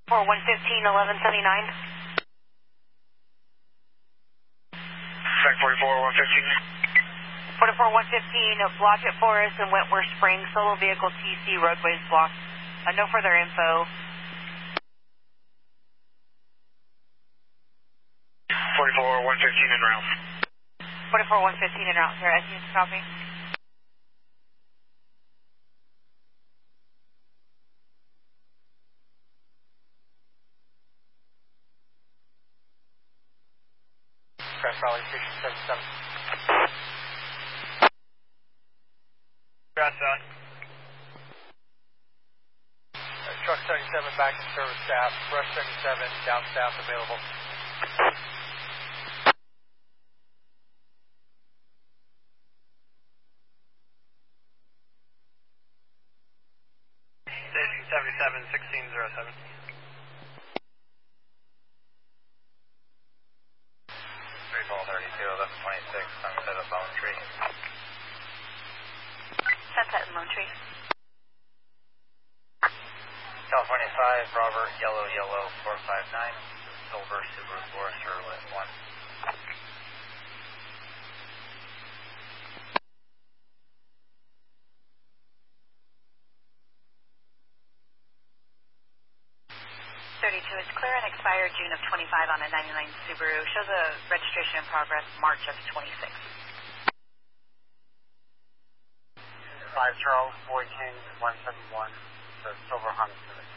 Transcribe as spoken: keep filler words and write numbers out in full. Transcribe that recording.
For one fifteen, eleven seventy-nine. Track forty-four, one fifteen. forty-four, one fifteen, Blodgett Forest and Wentworth Springs, solo vehicle T C, roadways blocked. Uh, no further info. forty-four, one fifteen en route. forty-four, one fifteen en route here. S U copy. Grass Valley Station seventy-seven. Grass Valley. Uh, truck seventy-seven back to service staff. Brush seventy-seven, down staff available. Station seventy-seven, sixteen oh seven. three ball thirty-two, eleven twenty-six, Sunset of Lone Tree. Sunset and Lone Tree. California five, Robert, yellow, yellow, four five nine, silver, Subaru Forester, lit one. thirty-two is clear and expired June of twenty-five on a ninety-nine Subaru. Shows a registration in progress March of twenty-six. five Charles, Boy King, one seven one, the silver Honda Civic.